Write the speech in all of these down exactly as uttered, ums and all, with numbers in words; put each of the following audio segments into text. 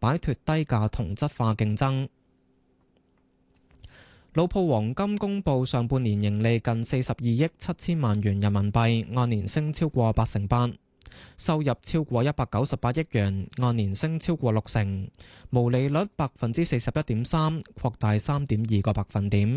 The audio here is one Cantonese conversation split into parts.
擺脱低價同質化競爭。老鋪黃金公佈上半年盈利近四十二億七千萬元人民幣，按年升超過八成八，收入超過一百九十八億元，按年升超過六成，毛利率百分之四十一點三，擴大三點二個百分點。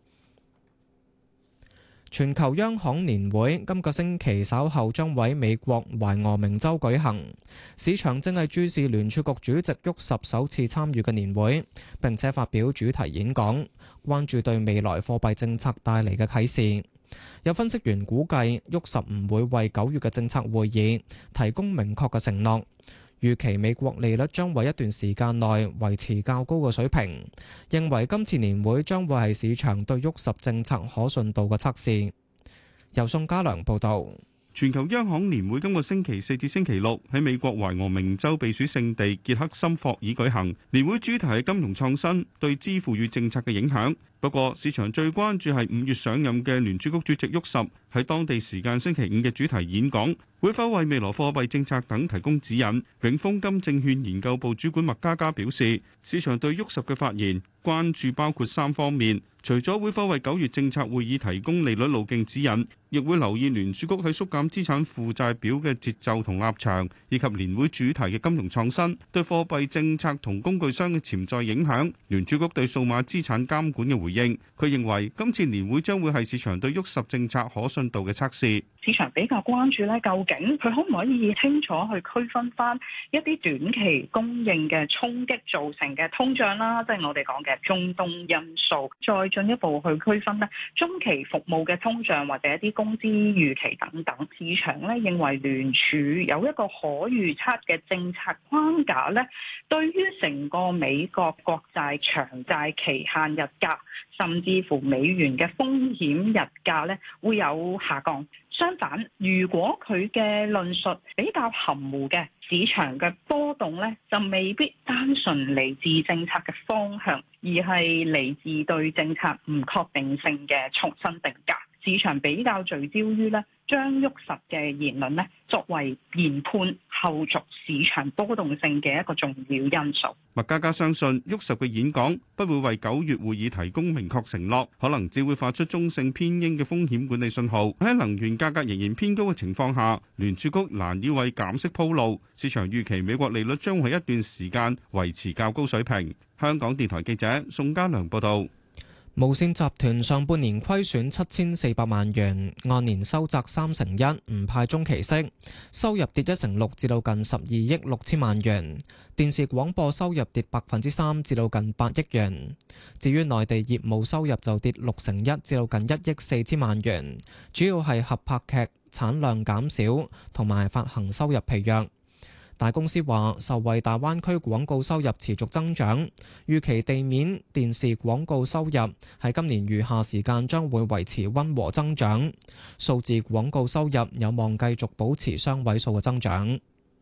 全球央行年會今個星期稍後將喺美國懷俄明州舉行，市場正係注視聯儲局主席沃什首次參與嘅年會，並且發表主題演講，關注對未來貨幣政策帶嚟嘅啟示。有分析員估計，沃什唔會為九月嘅政策會議提供明確嘅承諾，預期美國利率將喺一段時間內維持較高嘅水平，認為今次年會將會係市場對沃什政策可信度嘅測試。由宋家良報導。 全球央行年會今個星期四至星期六喺美國懷俄明州避暑勝地傑克森霍爾舉行，年會主題係金融創新對支付與政策嘅影響。不過，市場最關注係五月上任嘅聯儲局主席沃什喺當地時間星期五嘅主題演講，會否為未來貨幣政策等提供指引。永豐金證券研究部主管麥嘉嘉表示，市場對沃什嘅發言關注包括三方面，除咗會否為九月政策會議提供利率路徑指引，亦會留意聯儲局喺縮減資產負債表嘅節奏同立場，以及年會主題嘅金融創新對貨幣政策同工具商嘅潛在影響。聯儲局對數碼資產監管嘅回應，佢認為今次年會將會係市場對沃什政策可信度嘅測試。 市場比較關注咧，究竟佢可唔可以清楚去區分翻一啲短期供應嘅衝擊造成嘅通脹啦，即係我哋講嘅中東因素，再進一步去區分咧中期服務嘅通脹或者一啲工資預期等等。市場咧認為聯儲有一個可預測嘅政策框架咧，對於成個美國國債長債期限日價，甚至乎美元嘅風險日價咧會有下降。相反，如果佢嘅論述比較含糊嘅，市場嘅波動咧就未必單純嚟自政策嘅方向，而係嚟自對政策唔確定性嘅重新定價。市場比較聚焦於咧將沃什嘅言論咧作為研判後續市場波動性嘅一個重要因素。 麥嘉嘉相信沃什嘅演講不會為九月會議提供明確承諾，可能只會發出中性偏鷹嘅風險管理信號。喺能源價格仍然偏高嘅情況下，聯儲局難以為減息鋪路。市場預期美國利率將會一段時間維持較高水平。香港電台記者宋家良報道。 無線集團上半年虧損七千四百萬元，按年收窄三成一，唔派中期息，收入跌一成六，至到近十二億六千萬元。電視廣播收入跌百分之三，至到近八億元。至於內地業務收入就跌六成一，至到近一億四千萬元，主要係合拍劇產量減少同埋發行收入疲弱。大公司話，受惠大灣區廣告收入持續增長，預期地面電視廣告收入喺今年餘下時間將會維持溫和增長，數字廣告收入有望繼續保持雙位數嘅增長。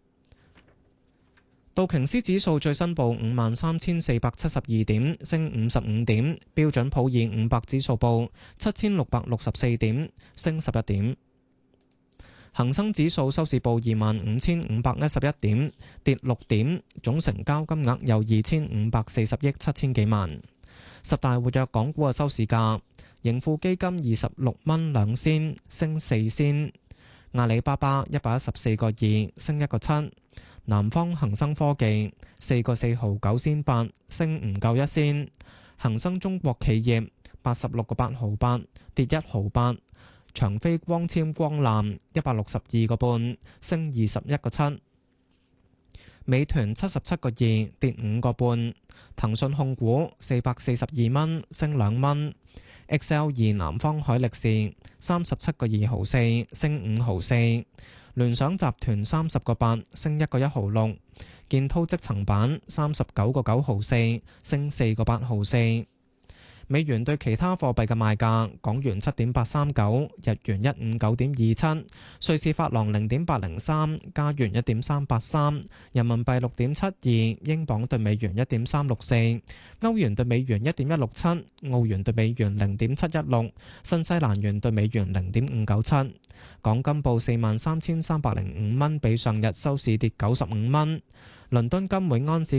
道瓊斯指數最新報五萬三千四百七十二點，升五十五點；標準普爾五百指數報七千六百六十四點，升十一點。恒生指數收市報二萬五千五百一十一點，跌六點，總成交金額有二千五百四十億七千幾萬。十大活躍港股嘅收市價，盈富基金二十六蚊兩仙，升四仙；阿里巴巴一百一十四個二，升一個七；南方恒生科技四個四毫九仙八，升唔夠一仙；恒生中國企業八十六個八毫八，跌一毫八。長飛光纖光纜一百六十二個半，升二十一個七；美團七十七個二，跌五個半；騰訊控股四百四十二蚊，升兩蚊；X L 二南方海力士三十七個二毫四，升五毫四；聯想集團三十個八，升一個一毫六；建滔積層板三十九個九毫四，升四個八毫四。美元對其他貨幣嘅賣價：港元七點八三九，日元一五九點二七，瑞士法郎零點八零三，加元一點三八三，人民幣六點七二，英鎊對美元一點三六四，歐元對美元一點一六七，澳元對美元零點七一六，新西蘭元對美元零點五九七。港金報四萬三千三百零五蚊，比上日收市跌九十五蚊。倫敦金每安士